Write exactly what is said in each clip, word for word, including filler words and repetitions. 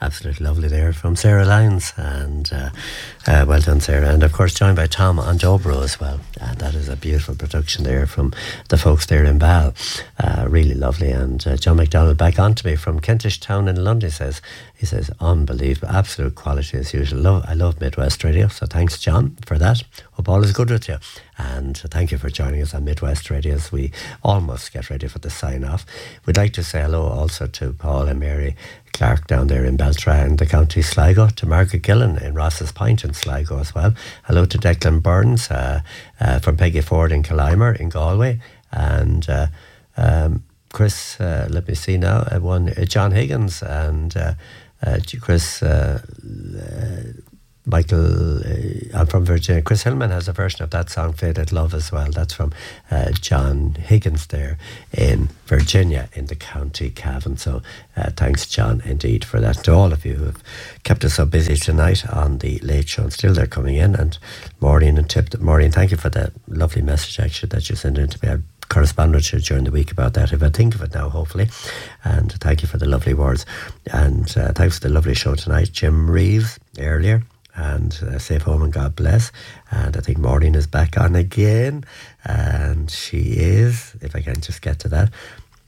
Absolutely lovely there from Sarah Lyons, and uh, uh, well done, Sarah. And of course joined by Tom on Dobro as well, and that is a beautiful production there from the folks there in Bal. Uh, really lovely. And uh, John McDonald back on to me from Kentish Town in London. He says, he says unbelievable, absolute quality as usual. Love, I love Midwest Radio, so thanks John for that. Hope all is good with you, and thank you for joining us on Midwest Radio as we almost get ready for the sign off. We'd like to say hello also to Paul and Mary Clark down there in Beltra in the county Sligo, to Margaret Gillen in Ross's Point in Sligo as well. Hello to Declan Burns uh, uh, from Peggy Ford in Killimer in Galway, and uh, um, Chris, uh, let me see now, uh, one uh, John Higgins and uh, uh, Chris uh, uh, Michael, uh, I'm from Virginia. Chris Hillman has a version of that song, Faded Love, as well. That's from uh, John Higgins there in Virginia in the county Cavan. So uh, thanks, John, indeed, for that. To all of you who have kept us so busy tonight on the Late Show, and still they're coming in. And Maureen and Tip, Maureen, thank you for that lovely message, actually, that you sent in to me. I correspond with you during the week about that, if I think of it now, hopefully. And thank you for the lovely words. And uh, thanks for the lovely show tonight. Jim Reeves, earlier. And uh, safe home and God bless. And I think Maureen is back on again, and she is, if I can just get to that.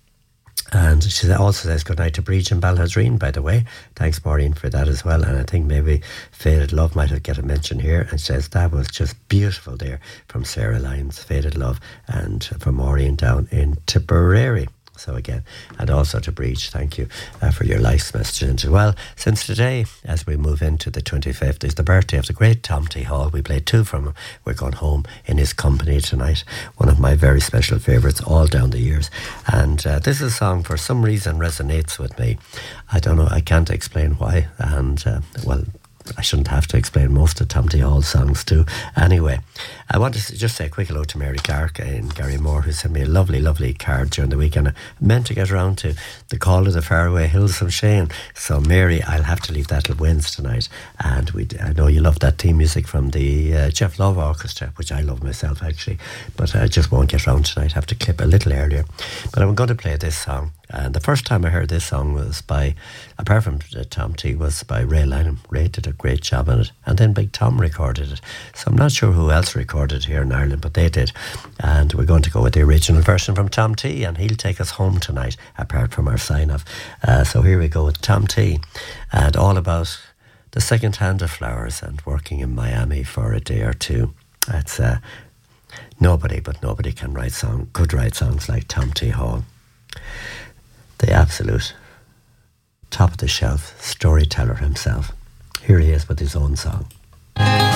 And she also says good night to Breach and Balhazreen, by the way. Thanks, Maureen, for that as well. And I think maybe Faded Love might have get a mention here, and says that was just beautiful there from Sarah Lyons, Faded Love, and from Maureen down in Tipperary. So again, and also to Breach, thank you uh, for your nice messages as well. Since today, as we move into the twenty-fifth, is the birthday of the great Tom T. Hall. We played two from him. We're going home in his company tonight. One of my very special favourites all down the years. And uh, this is a song for some reason resonates with me. I don't know, I can't explain why. And uh, well, I shouldn't have to explain most of Tom T. Hall's songs too. Anyway, I want to just say a quick hello to Mary Clark in Gary Moore, who sent me a lovely, lovely card during the weekend. I meant to get around to the Call of the Faraway Hills from Shane. So Mary, I'll have to leave that till Wednesday tonight. And we, I know you love that theme music from the uh, Jeff Love Orchestra, which I love myself actually. But I just won't get around tonight. I have to clip a little earlier. But I'm going to play this song. And the first time I heard this song was by, apart from uh, Tom T, was by Ray Lynham. Ray did a great job on it. And then Big Tom recorded it. So I'm not sure who else recorded it here in Ireland, but they did. And we're going to go with the original version from Tom T, and he'll take us home tonight, apart from our sign-off. Uh, so here we go with Tom T, and all about the second hand of flowers and working in Miami for a day or two. That's uh, nobody, but nobody can write song, could write songs like Tom T. Hall. The absolute top of the shelf storyteller himself. Here he is with his own song.